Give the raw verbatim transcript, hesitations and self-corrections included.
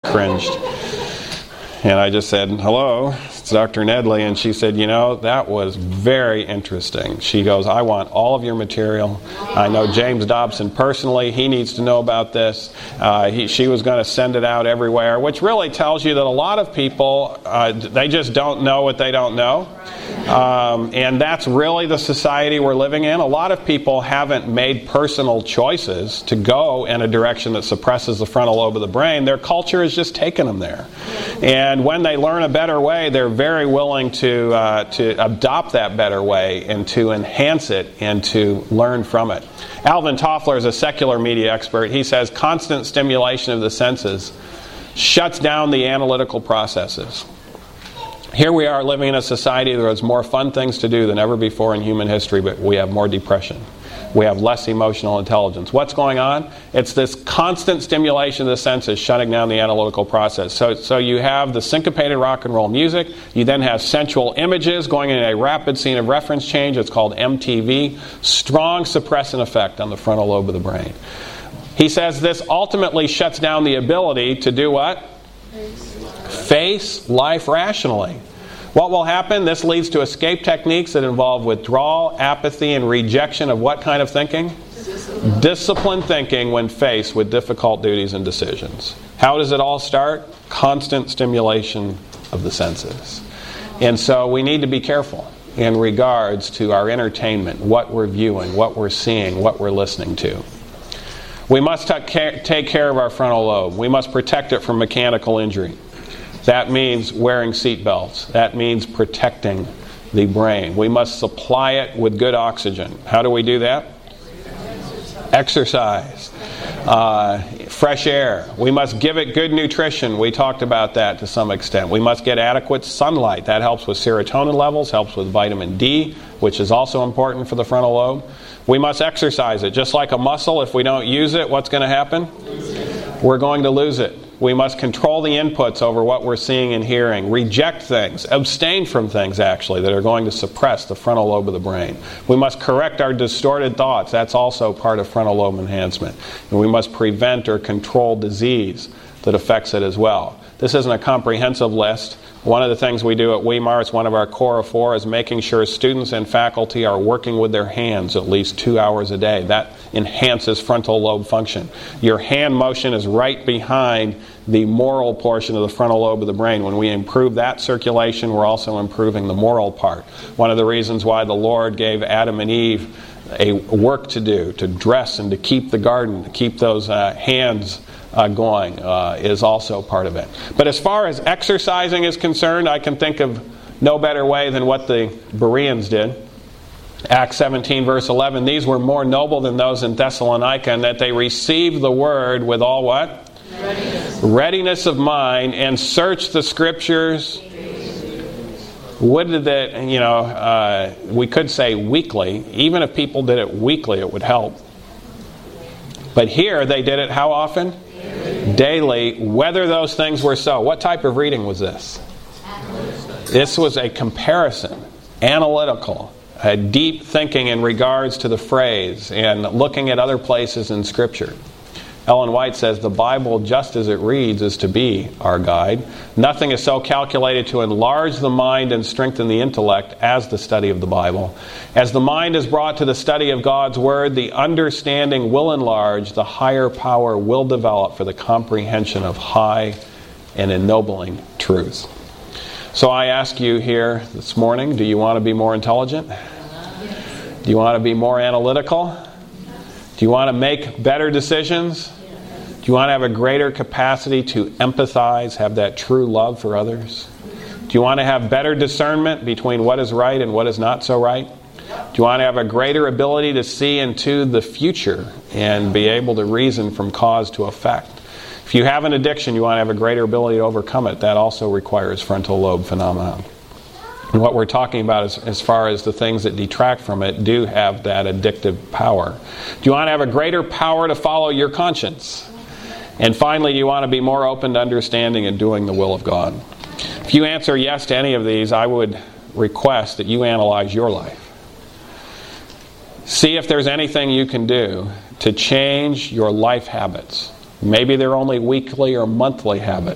cringed. And I just said, hello, it's Doctor Nedley. And she said, you know, that was very interesting. She goes, I want all of your material. I know James Dobson personally. He needs to know about this. Uh, he, she was going to send it out everywhere, which really tells you that a lot of people, uh, they just don't know what they don't know. Um, and that's really the society we're living in. A lot of people haven't made personal choices to go in a direction that suppresses the frontal lobe of the brain. Their culture has just taken them there. And when they learn a better way, they're very willing to uh, to adopt that better way and to enhance it and to learn from it. Alvin Toffler is a secular media expert. He says constant stimulation of the senses shuts down the analytical processes. Here we are living in a society where there's more fun things to do than ever before in human history, but we have more depression. We have less emotional intelligence. What's going on? It's this constant stimulation of the senses shutting down the analytical process. So, so you have the syncopated rock and roll music. You then have sensual images going in a rapid scene of reference change. It's called M T V. Strong suppressant effect on the frontal lobe of the brain. He says this ultimately shuts down the ability to do what? Face life rationally. What will happen? This leads to escape techniques that involve withdrawal, apathy, and rejection of what kind of thinking? Discipline. Disciplined thinking when faced with difficult duties and decisions. How does it all start? Constant stimulation of the senses. And so we need to be careful in regards to our entertainment, what we're viewing, what we're seeing, what we're listening to. We must take care of our frontal lobe. We must protect it from mechanical injury. That means wearing seat belts. That means protecting the brain. We must supply it with good oxygen. How do we do that? Exercise. Uh, fresh air. We must give it good nutrition. We talked about that to some extent. We must get adequate sunlight. That helps with serotonin levels, helps with vitamin D, which is also important for the frontal lobe. We must exercise it. Just like a muscle, if we don't use it, what's going to happen? We're going to lose it. We must control the inputs over what we're seeing and hearing. Reject things. Abstain from things, actually, that are going to suppress the frontal lobe of the brain. We must correct our distorted thoughts. That's also part of frontal lobe enhancement. And we must prevent or control disease that affects it as well. This isn't a comprehensive list. One of the things we do at Weimar, it's one of our core of four, is making sure students and faculty are working with their hands at least two hours a day. That enhances frontal lobe function. Your hand motion is right behind the moral portion of the frontal lobe of the brain. When we improve that circulation, we're also improving the moral part. One of the reasons why the Lord gave Adam and Eve a work to do, to dress and to keep the garden, to keep those uh, hands Uh, going uh, is also part of it. But as far as exercising is concerned, I can think of no better way than what the Bereans did. Acts seventeen verse eleven, these were more noble than those in Thessalonica, in that they received the word with all what? Readiness, Readiness of mind, and searched the scriptures. Would that, you know, uh, we could say weekly. Even if people did it weekly, it would help. But here they did it how often? Daily, whether those things were so. What type of reading was this? This was a comparison, analytical, a deep thinking in regards to the phrase and looking at other places in Scripture. Ellen White says the Bible, just as it reads, is to be our guide. Nothing is so calculated to enlarge the mind and strengthen the intellect as the study of the Bible. As the mind is brought to the study of God's Word, the understanding will enlarge, the higher power will develop for the comprehension of high and ennobling truth. So I ask you here this morning, do you want to be more intelligent? Do you want to be more analytical? Do you want to make better decisions? Do you want to have a greater capacity to empathize, have that true love for others? Do you want to have better discernment between what is right and what is not so right? Do you want to have a greater ability to see into the future and be able to reason from cause to effect? If you have an addiction, you want to have a greater ability to overcome it. That also requires frontal lobe phenomenon. And what we're talking about is, as far as the things that detract from it do have that addictive power. Do you want to have a greater power to follow your conscience? And finally, do you want to be more open to understanding and doing the will of God? If you answer yes to any of these, I would request that you analyze your life. See if there's anything you can do to change your life habits. Maybe they're only weekly or monthly habits.